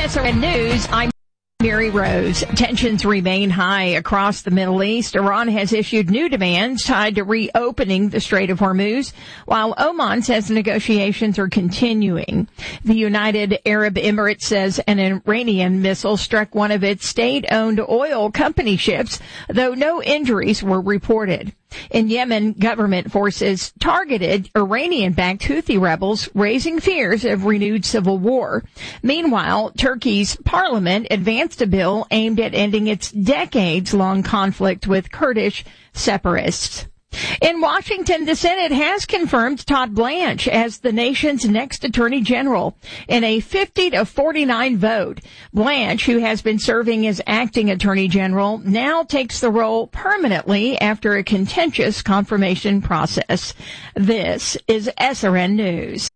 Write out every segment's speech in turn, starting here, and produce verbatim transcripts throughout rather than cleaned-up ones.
S R N News, I'm Mary Rose. Tensions remain high across the Middle East. Iran has issued new demands tied to reopening the Strait of Hormuz, while Oman says negotiations are continuing. The United Arab Emirates says an Iranian missile struck one of its state-owned oil company ships, though no injuries were reported. In Yemen, government forces targeted Iranian-backed Houthi rebels, raising fears of renewed civil war. Meanwhile, Turkey's parliament advanced a bill aimed at ending its decades-long conflict with Kurdish separatists. In Washington, the Senate has confirmed Todd Blanche as the nation's next attorney general in a fifty to forty-nine vote. Blanche, who has been serving as acting attorney general, now takes the role permanently after a contentious confirmation process. This is S R N News.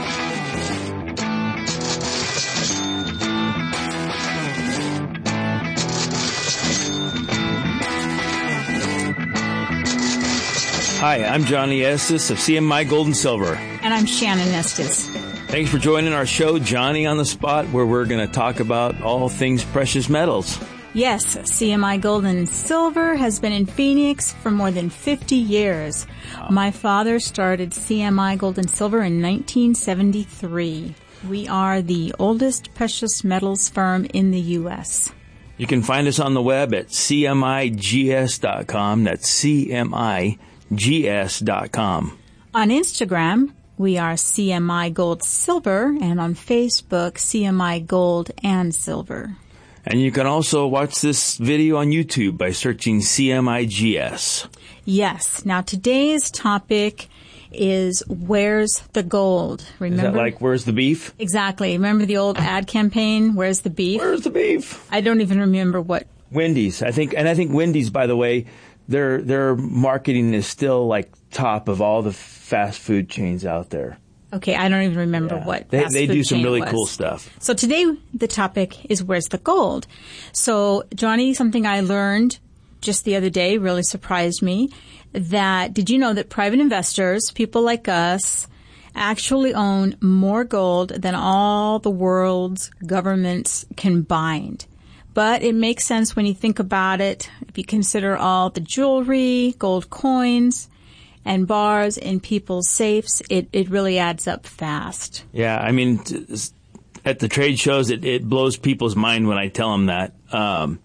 Hi, I'm Johnny Estes of C M I Gold and Silver. And I'm Shannon Estes. Thanks for joining our show, Johnny on the Spot, where we're going to talk about all things precious metals. Yes, C M I Gold and Silver has been in Phoenix for more than fifty years. Wow. My father started C M I Gold and Silver in nineteen seventy-three. We are the oldest precious metals firm in the U S You can find us on the web at C M I G S dot com. That's C M I G S dot com. On Instagram, we are C M I Gold Silver, and on Facebook, C M I Gold and Silver. And you can also watch this video on YouTube by searching C M I G S. Yes. Now, today's topic is Where's the Gold? Remember? Is that like Where's the Beef? Exactly. Remember the old ad campaign, Where's the Beef? Where's the beef? I don't even remember what. Wendy's. I think, and I think Wendy's, by the way, Their their marketing is still like top of all the fast food chains out there. Okay, I don't even remember Yeah. what they fast they food do some chain really it was. cool stuff. So today the topic is Where's the Gold? So Johnny, something I learned just the other day really surprised me. That did you know that private investors, people like us, actually own more gold than all the world's governments combined? But it makes sense when you think about it. If you consider all the jewelry, gold coins, and bars in people's safes, it, it really adds up fast. Yeah, I mean, t- at the trade shows, it, it blows people's mind when I tell them that. Um,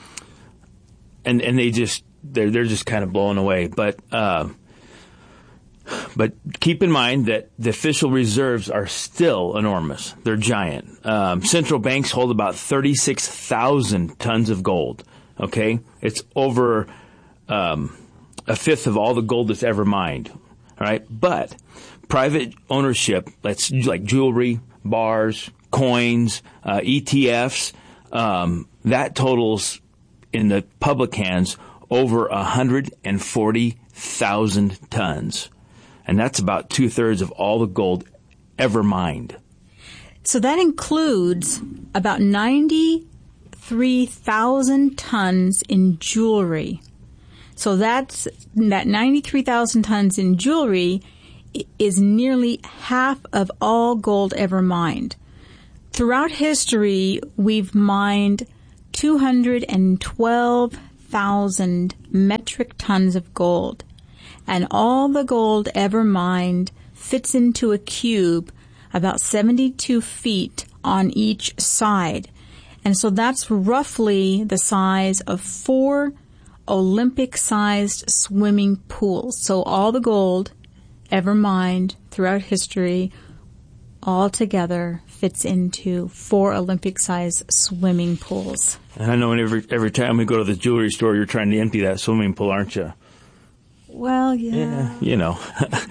and, and they just, they're, they're just kind of blown away. But, uh, But keep in mind that the official reserves are still enormous. They're giant. Um, central banks hold about thirty-six thousand tons of gold. Okay? It's over um, a fifth of all the gold that's ever mined. All right? But private ownership, that's like jewelry, bars, coins, uh, E T Fs, um, that totals in the public hands over one hundred forty thousand tons. And that's about two-thirds of all the gold ever mined. So that includes about ninety-three thousand tons in jewelry. So that's that ninety-three thousand tons in jewelry is nearly half of all gold ever mined. Throughout history, we've mined two hundred twelve thousand metric tons of gold. And all the gold ever mined fits into a cube about seventy-two feet on each side. And so that's roughly the size of four Olympic-sized swimming pools. So all the gold ever mined throughout history all together fits into four Olympic-sized swimming pools. And I know every, every time we go to the jewelry store, you're trying to empty that swimming pool, aren't you? Well, yeah. yeah you know.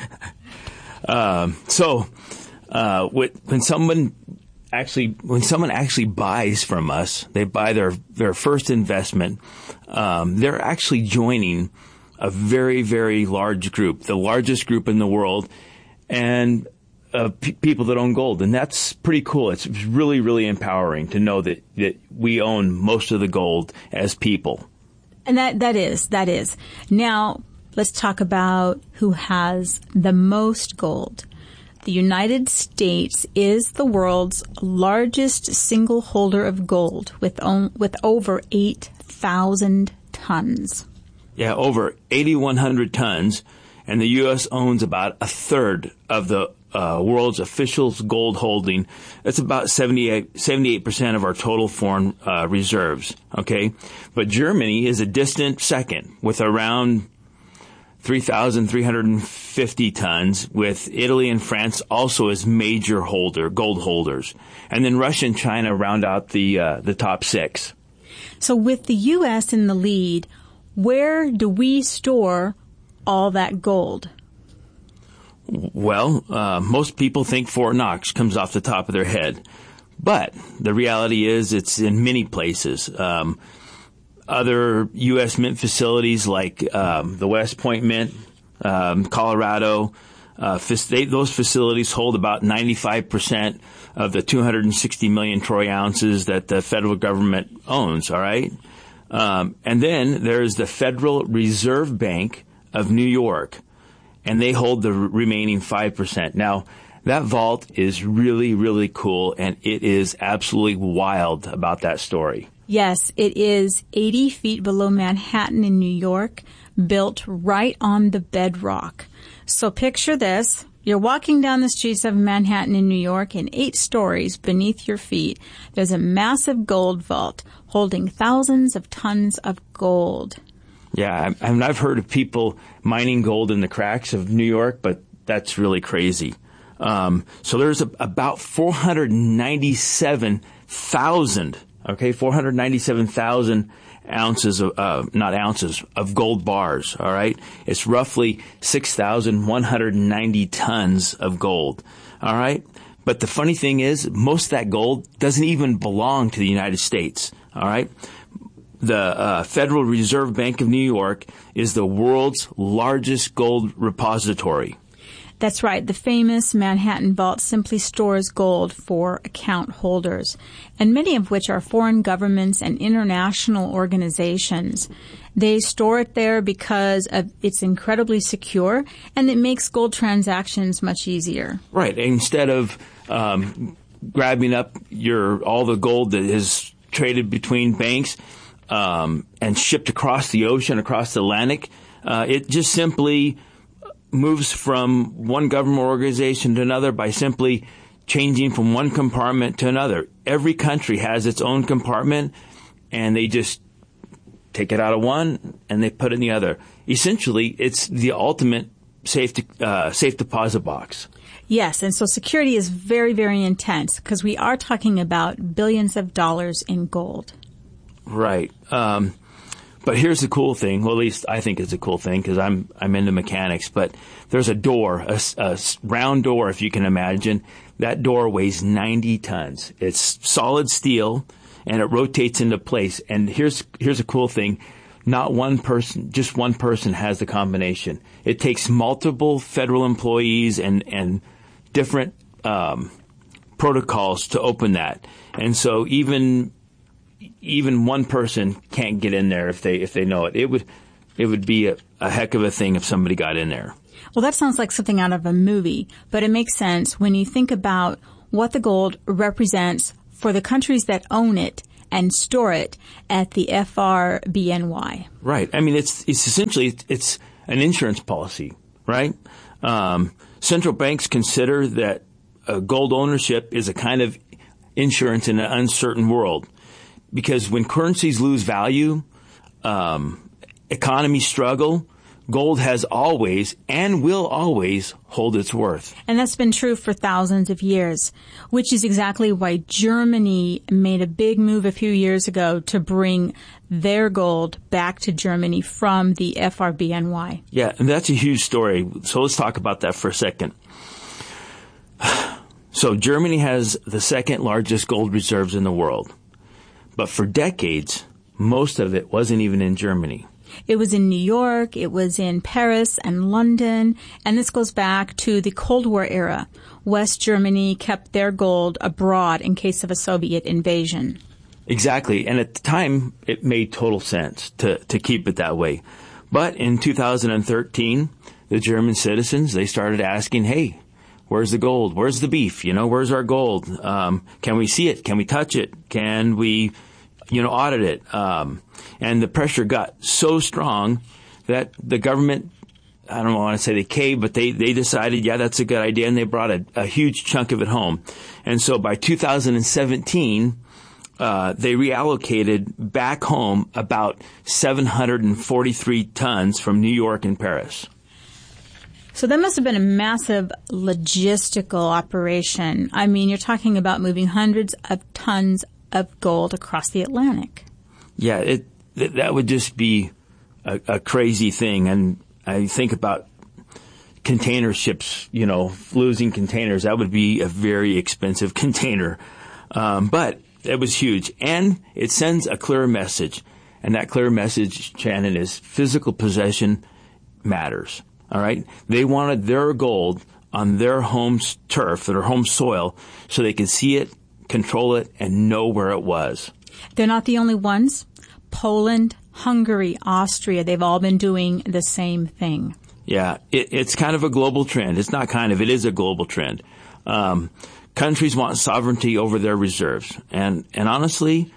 um, so, uh, when someone actually, when someone actually buys from us, they buy their, their first investment, um, they're actually joining a very, very large group, the largest group in the world, and uh, p- people that own gold. And that's pretty cool. It's really, really empowering to know that, that we own most of the gold as people. And that, that is, that is. Now, let's talk about who has the most gold. the United States is the world's largest single holder of gold with on, with over eight thousand tons. Yeah, over eight thousand one hundred tons, and the U S owns about a third of the uh, world's official gold holding. That's about seventy-eight, seventy-eight percent of our total foreign uh, reserves, okay? But Germany is a distant second with around three thousand three hundred fifty tons, with Italy and France also as major holder, gold holders. And then Russia and China round out the uh, the top six. So with the U S in the lead, where do we store all that gold? Well, uh, most people think Fort Knox comes off the top of their head. But the reality is it's in many places. Um, other U S mint facilities like um, the West Point Mint, um, Colorado, uh, they, those facilities hold about ninety-five percent of the two hundred sixty million troy ounces that the federal government owns, all right? Um, and then there's the Federal Reserve Bank of New York, and they hold the remaining five percent. Now, that vault is really, really cool, and it is absolutely wild about that story. Yes, it is eighty feet below Manhattan in New York, built right on the bedrock. So picture this. You're walking down the streets of Manhattan in New York, and eight stories beneath your feet, there's a massive gold vault holding thousands of tons of gold. Yeah, I mean, I've heard of people mining gold in the cracks of New York, but that's really crazy. Um, so there's a, about four hundred ninety-seven thousand, okay, four hundred ninety-seven thousand ounces of, uh, not ounces, of gold bars, all right? It's roughly six thousand one hundred ninety tons of gold, all right? But the funny thing is, most of that gold doesn't even belong to the United States, all right? The uh, Federal Reserve Bank of New York is the world's largest gold repository. That's right. The famous Manhattan Vault simply stores gold for account holders, and many of which are foreign governments and international organizations. They store it there because of it's incredibly secure, and it makes gold transactions much easier. Right. Instead of um, grabbing up your all the gold that is traded between banks um, and shipped across the ocean, across the Atlantic, uh, it just simply moves from one government organization to another by simply changing from one compartment to another. Every country has its own compartment, and they just take it out of one and they put it in the other. Essentially, it's the ultimate safe de- uh, safe deposit box. Yes, and so security is very, very intense because we are talking about billions of dollars in gold. Right. Um, But here's the cool thing. Well, at least I think it's a cool thing because I'm I'm into mechanics. But there's a door, a, a round door, if you can imagine. That door weighs ninety tons. It's solid steel, and it rotates into place. And here's here's a cool thing. Not one person, just one person has the combination. It takes multiple federal employees and and different um, protocols to open that. And so even even one person can't get in there if they if they know it. It would it would be a, a heck of a thing if somebody got in there. Well, that sounds like something out of a movie, but it makes sense when you think about what the gold represents for the countries that own it and store it at the F R B N Y. Right. I mean, it's it's essentially it's an insurance policy, right? Um, central banks consider that uh, gold ownership is a kind of insurance in an uncertain world. Because when currencies lose value, um, economies struggle, gold has always and will always hold its worth. And that's been true for thousands of years, which is exactly why Germany made a big move a few years ago to bring their gold back to Germany from the F R B N Y. Yeah, and that's a huge story. So let's talk about that for a second. So Germany has the second largest gold reserves in the world. But for decades, most of it wasn't even in Germany. It was in New York, it was in Paris and London, and this goes back to the Cold War era. West Germany kept their gold abroad in case of a Soviet invasion. Exactly, and at the time, it made total sense to, to keep it that way. But in two thousand thirteen, the German citizens, they started asking, hey, where's the gold? Where's the beef? You know, where's our gold? Um, can we see it? Can we touch it? Can we, you know, audit it? Um, and the pressure got so strong that the government, I don't want to say they caved, but they, they decided, yeah, that's a good idea, and they brought a, a huge chunk of it home. And so by two thousand seventeen, uh, they reallocated back home about seven hundred forty-three tons from New York and Paris. So that must have been a massive logistical operation. I mean, you're talking about moving hundreds of tons of gold across the Atlantic. Yeah, it that would just be a, a crazy thing. And I think about container ships, you know, losing containers. That would be a very expensive container. Um, but it was huge. And it sends a clear message. And that clear message, Shannon, is physical possession matters. All right? They wanted their gold on their home turf, their home soil, so they could see it, control it, and know where it was. They're not the only ones. Poland, Hungary, Austria, they've all been doing the same thing. Yeah, it, it's kind of a global trend. It's not kind of, it is a global trend. Um, countries want sovereignty over their reserves. And, and honestly,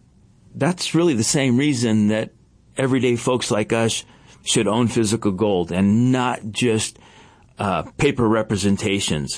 that's really the same reason that everyday folks like us should own physical gold and not just uh, paper representations.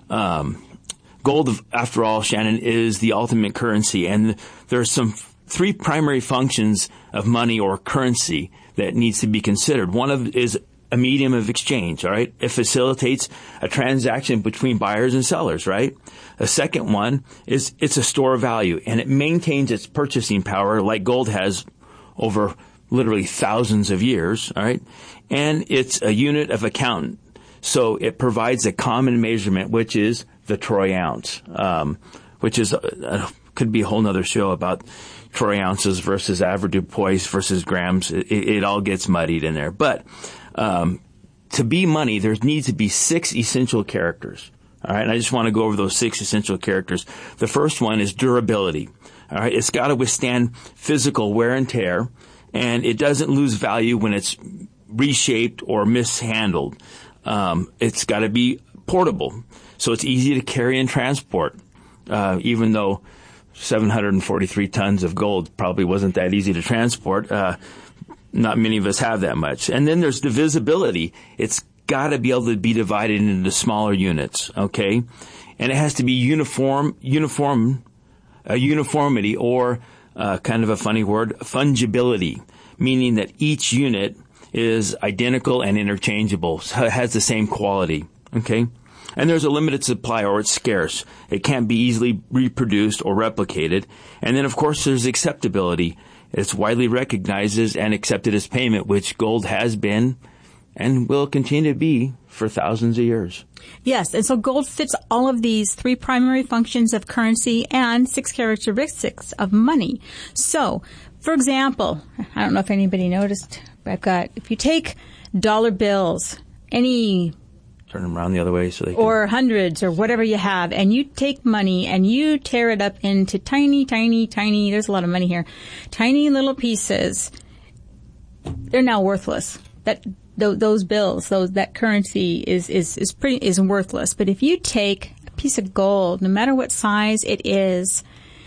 Um, gold, after all, Shannon, is the ultimate currency. And there are some three primary functions of money or currency that needs to be considered. One of is a medium of exchange, all right? It facilitates a transaction between buyers and sellers, right? A second one is it's a store of value, and it maintains its purchasing power like gold has over literally thousands of years, all right? And it's a unit of account. So it provides a common measurement, which is the troy ounce, um, which is a, a, could be a whole nother show about troy ounces versus avoirdupois versus grams. It, it, it all gets muddied in there. But um, to be money, there needs to be six essential characters. All right, and I just want to go over those six essential characters. The first one is durability. All right, it's got to withstand physical wear and tear, and it doesn't lose value when it's reshaped or mishandled. Um, it's got to be portable, so it's easy to carry and transport, uh, even though seven hundred forty-three tons of gold probably wasn't that easy to transport. Uh, not many of us have that much. And then there's divisibility. It's got to be able to be divided into smaller units, okay? And it has to be uniform, uniform, uh, uniformity, or uh, kind of a funny word, fungibility, meaning that each unit is identical and interchangeable, so it has the same quality, okay? And there's a limited supply, or it's scarce. It can't be easily reproduced or replicated. And then, of course, there's acceptability. It's widely recognized as and accepted as payment, which gold has been and will continue to be for thousands of years. Yes, and so gold fits all of these three primary functions of currency and six characteristics of money. So, for example, I don't know if anybody noticed, but I've got, if you take dollar bills, any... Turn them around the other way so they can... Or hundreds or whatever you have, and you take money and you tear it up into tiny, tiny, tiny, there's a lot of money here, tiny little pieces. They're now worthless. That th- those bills, those that currency is is is pretty is worthless. But if you take a piece of gold, no matter what size it is,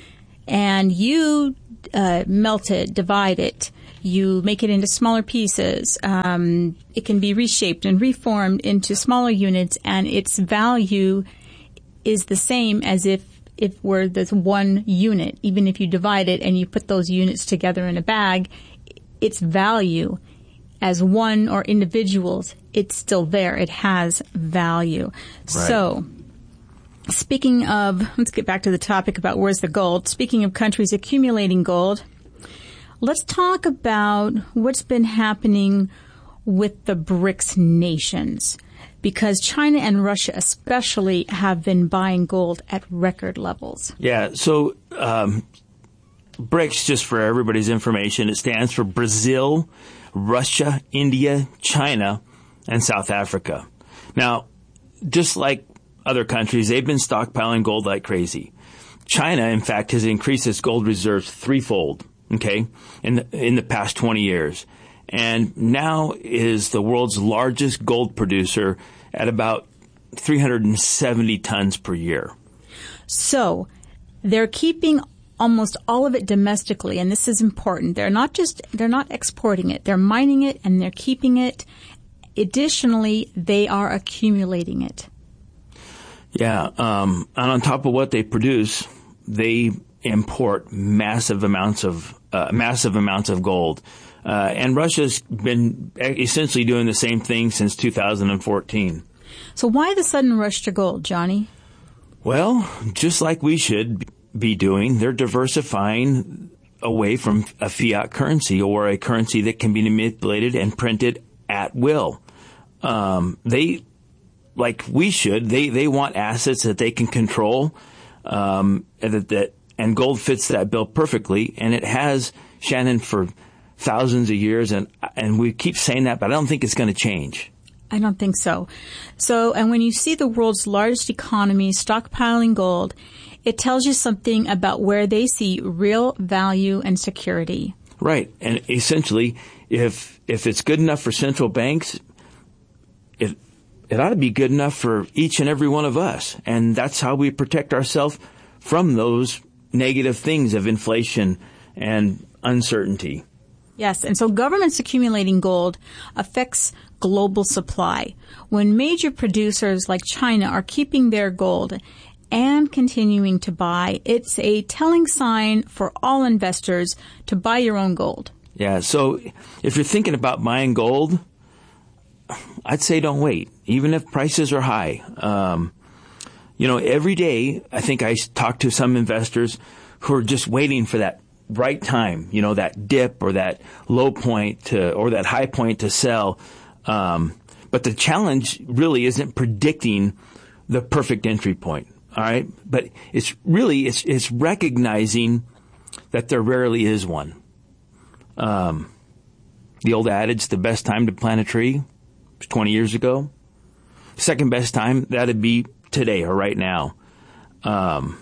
and you uh, melt it, divide it, you make it into smaller pieces, um, it can be reshaped and reformed into smaller units, and its value is the same as if if were this one unit. Even if you divide it and you put those units together in a bag, its value as one or individuals, it's still there. It has value. Right. So, speaking of, let's get back to the topic about where's the gold. Speaking of countries accumulating gold, let's talk about what's been happening with the BRICS nations, because China and Russia especially have been buying gold at record levels. Yeah, so um, BRICS, just for everybody's information, it stands for Brazil, Russia, India, China, and South Africa. Now, just like other countries, they've been stockpiling gold like crazy. China, in fact, has increased its gold reserves threefold, okay, in the, in the past twenty years. And now is the world's largest gold producer at about three hundred seventy tons per year. So they're keeping almost all of it domestically, and this is important. They're not just, they're not exporting it. They're mining it and they're keeping it. Additionally, they are accumulating it. Yeah, um, and on top of what they produce, they import massive amounts of uh, massive amounts of gold. Uh, and Russia's been essentially doing the same thing since two thousand fourteen. So why the sudden rush to gold, Johnny? Well, just like we should be doing, they're diversifying away from a fiat currency or a currency that can be manipulated and printed at will. Um, they, like we should, they, they want assets that they can control, um, and that, that, and gold fits that bill perfectly. And it has, Shannon, for thousands of years, and and we keep saying that, but I don't think it's going to change. I don't think so. So, and when you see the world's largest economy stockpiling gold, it tells you something about where they see real value and security. Right. And essentially, if if it's good enough for central banks, it it ought to be good enough for each and every one of us. And that's how we protect ourselves from those negative things of inflation and uncertainty. Yes, and so governments accumulating gold affects global supply. When major producers like China are keeping their gold and continuing to buy, it's a telling sign for all investors to buy your own gold. Yeah, so if you're thinking about buying gold, I'd say don't wait, even if prices are high. Um, you know, every day I think I talk to some investors who are just waiting for that right time, you know, that dip or that low point to, or that high point to sell. Um, but the challenge really isn't predicting the perfect entry point. All right. But it's really, it's, it's recognizing that there rarely is one. Um, the old adage, the best time to plant a tree was twenty years ago. Second best time, that'd be today or right now. Um,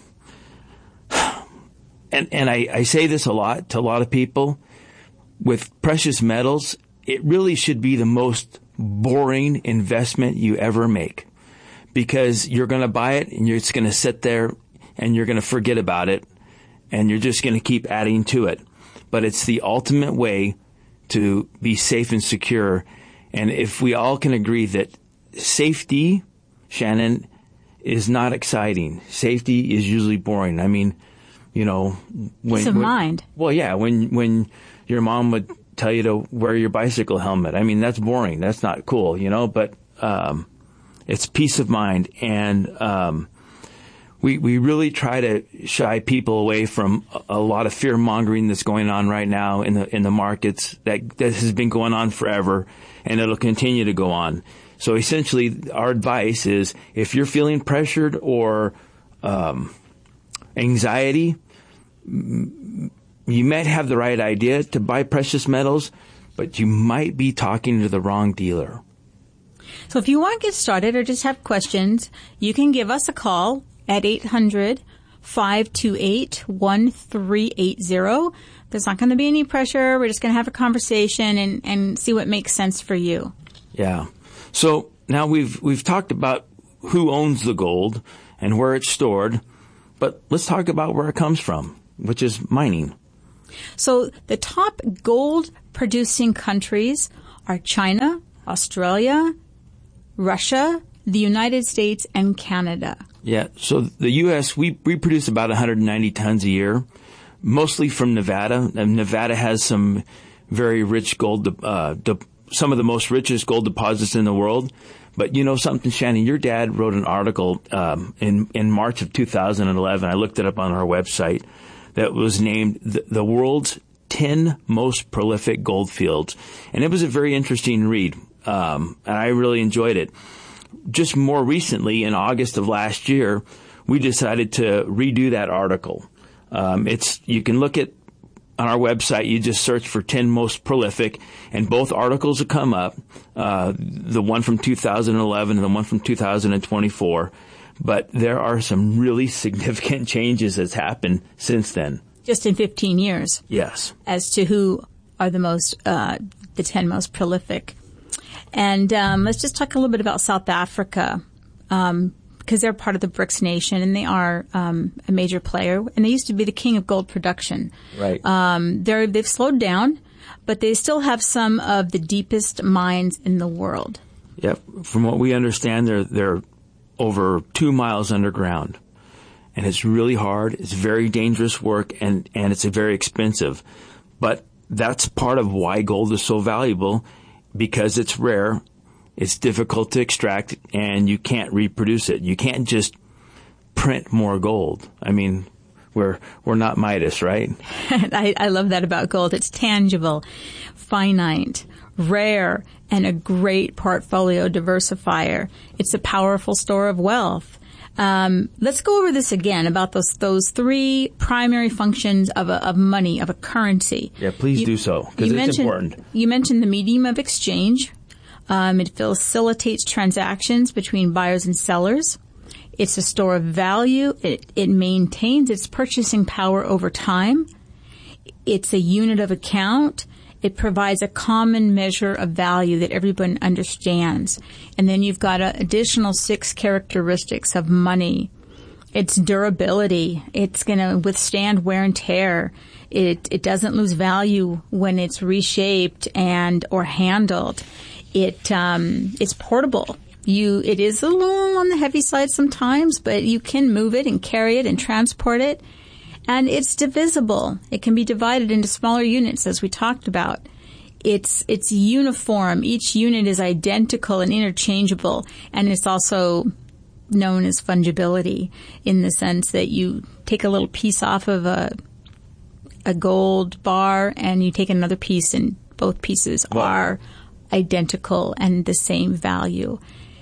And, and I, I say this a lot to a lot of people. With precious metals, it really should be the most boring investment you ever make, because you're going to buy it and you're just going to sit there and you're going to forget about it and you're just going to keep adding to it. But it's the ultimate way to be safe and secure. And if we all can agree that safety, Shannon, is not exciting. Safety is usually boring. I mean, You know, when, peace of when, mind. Well, yeah, when when your mom would tell you to wear your bicycle helmet, I mean, that's boring. That's not cool, you know. But um, it's peace of mind, and um, we we really try to shy people away from a, a lot of fear mongering that's going on right now in the in the markets. That that has been going on forever, and it'll continue to go on. So essentially, our advice is, if you're feeling pressured or um, anxiety, you might have the right idea to buy precious metals, but you might be talking to the wrong dealer. So if you want to get started or just have questions, you can give us a call at eight hundred, five two eight, one three eight zero. There's not going to be any pressure. We're just going to have a conversation and, and see what makes sense for you. Yeah. So now we've we've talked about who owns the gold and where it's stored. But let's talk about where it comes from, which is mining. So the top gold-producing countries are China, Australia, Russia, the United States, and Canada. Yeah. So the U S, we, we produce about one hundred ninety tons a year, mostly from Nevada. And Nevada has some very rich gold, uh, de- some of the most richest gold deposits in the world. But you know something, Shannon, your dad wrote an article um, in, in March of two thousand eleven. I looked it up on our website, that was named the, the world's ten most prolific gold fields. And it was a very interesting read, um, and I really enjoyed it. Just more recently, in August of last year, we decided to redo that article. Um, it's you can look at on our website, you just search for ten most prolific, and both articles will come up, uh, the one from two thousand eleven and the one from two thousand twenty-four. But there are some really significant changes that's happened since then. Just in fifteen years. Yes. As to who are the most, uh, the ten most prolific. And um, let's just talk a little bit about South Africa. um, because they're part of the BRICS nation, and they are um, a major player. And they used to be the king of gold production. Right. Um, they're, they've slowed down, but they still have some of the deepest mines in the world. Yep. From what we understand, they're they're over two miles underground, and it's really hard. It's very dangerous work, and and it's a very expensive. But that's part of why gold is so valuable, because it's rare, it's difficult to extract, and you can't reproduce it. You can't just print more gold. I mean, we're we're not Midas, right? I, I love that about gold. It's tangible, finite, rare, and a great portfolio diversifier. It's a powerful store of wealth. Um, let's go over this again about those those three primary functions of a, of money, of a currency. Yeah, please you, do so, because it's important. You mentioned the medium of exchange. Um, it facilitates transactions between buyers and sellers. It's a store of value. It, it maintains its purchasing power over time. It's a unit of account. It provides a common measure of value that everyone understands. And then you've got a, additional six characteristics of money. Its durability. It's going to withstand wear and tear. It, it doesn't lose value when it's reshaped and or handled. It um, it's portable. You it is a little on the heavy side sometimes, but you can move it and carry it and transport it. And it's divisible. It can be divided into smaller units, as we talked about. It's it's uniform. Each unit is identical and interchangeable, and it's also known as fungibility in the sense that you take a little piece off of a a gold bar and you take another piece, and both pieces wow. are identical and the same value.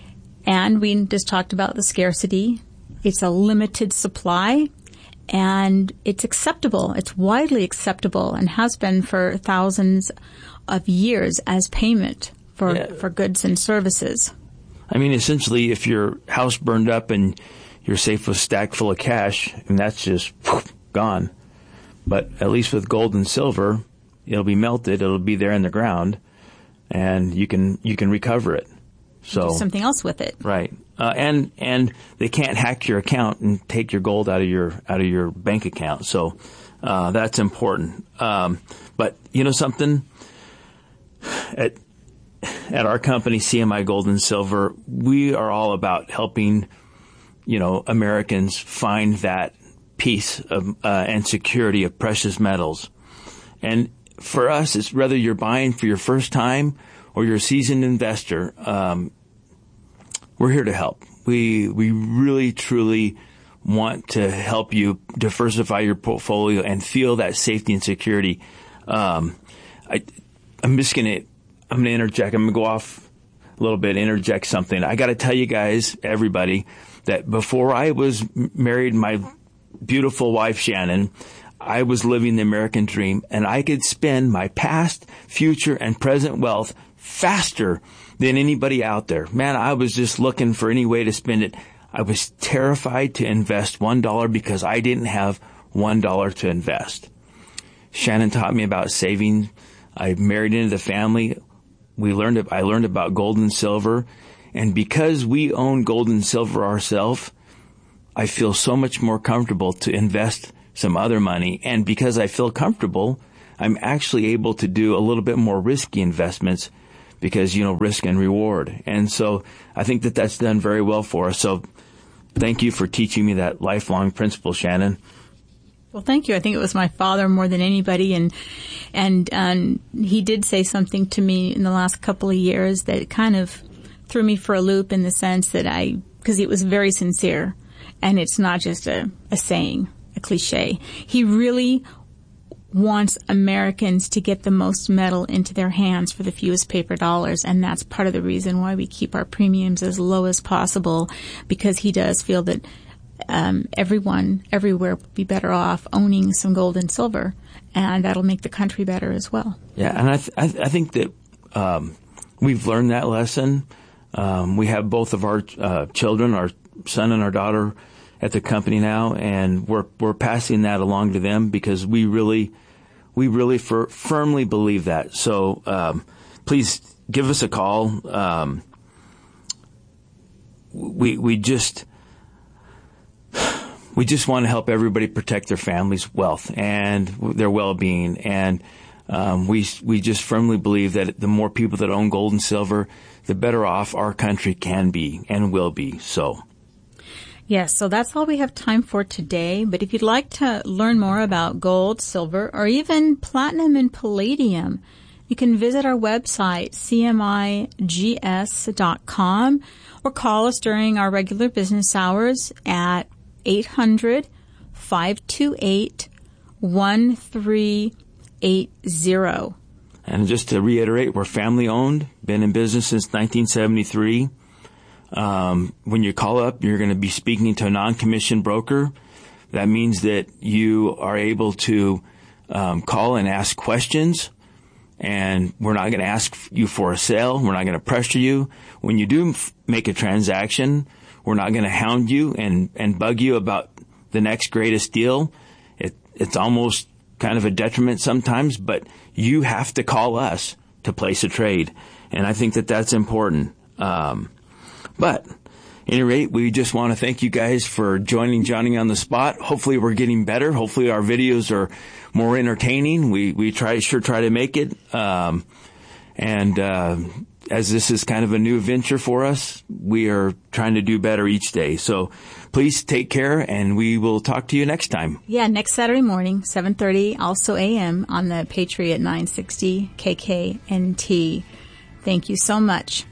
And we just talked about the scarcity. It's a limited supply. And it's acceptable. It's widely acceptable and has been for thousands of years as payment for, yeah. for goods and services. I mean, essentially, if your house burned up and your safe was stacked full of cash, and that's just poof, gone. But at least with gold and silver, it'll be melted. It'll be there in the ground, and you can you can recover it. So do something else with it, right? Uh, and and they can't hack your account and take your gold out of your out of your bank account. So uh, that's important. Um, but you know something, at at our company, C M I Gold and Silver, we are all about helping you know Americans find that peace of uh, and security of precious metals. And for us, it's whether you're buying for your first time or you're a seasoned investor. Um, We're here to help. We we really, truly want to help you diversify your portfolio and feel that safety and security. Um, I, I'm just going to, I'm going to interject. I'm going to go off a little bit, interject something. I got to tell you guys, everybody, that before I was married, my beautiful wife, Shannon, I was living the American dream, and I could spend my past, future, and present wealth faster than anybody out there. Man, I was just looking for any way to spend it. I was terrified to invest one dollar because I didn't have one dollar to invest. Shannon taught me about saving. I married into the family. We learned, I learned about gold and silver. And because we own gold and silver ourselves, I feel so much more comfortable to invest some other money. And because I feel comfortable, I'm actually able to do a little bit more risky investments because, you know, risk and reward. And so I think that that's done very well for us. So thank you for teaching me that lifelong principle, Shannon. Well, thank you. I think it was my father more than anybody. And, and, um, he did say something to me in the last couple of years that kind of threw me for a loop in the sense that I, because it was very sincere and it's not just a, a saying, a cliche. He really wants Americans to get the most metal into their hands for the fewest paper dollars, and that's part of the reason why we keep our premiums as low as possible, because he does feel that um, everyone, everywhere would be better off owning some gold and silver, and that'll make the country better as well. Yeah, and I th- I, th- I think that um, we've learned that lesson. Um, we have both of our uh, children, our son and our daughter, at the company now, and we're we're passing that along to them because we really we really for, firmly believe that. So um, please give us a call. Um, we we just we just want to help everybody protect their family's wealth and their well-being. And um, we we just firmly believe that the more people that own gold and silver, the better off our country can be and will be. So. Yes, so that's all we have time for today. But if you'd like to learn more about gold, silver, or even platinum and palladium, you can visit our website, c m i g s dot com, or call us during our regular business hours at eight hundred, five two eight, one three eight zero. And just to reiterate, we're family-owned, been in business since nineteen seventy-three. Um, when you call up, you're going to be speaking to a non-commissioned broker. That means that you are able to um, call and ask questions, and we're not going to ask you for a sale. We're not going to pressure you. When you do f- make a transaction, we're not going to hound you and, and bug you about the next greatest deal. It, it's almost kind of a detriment sometimes, but you have to call us to place a trade, and I think that that's important. Um, But, at any rate, we just want to thank you guys for joining Johnny on the Spot. Hopefully we're getting better. Hopefully our videos are more entertaining. We we try sure try to make it. Um, and uh, as this is kind of a new venture for us, we are trying to do better each day. So please take care, and we will talk to you next time. Yeah, next Saturday morning, seven thirty, also A M on the Patriot nine sixty K K N T. Thank you so much.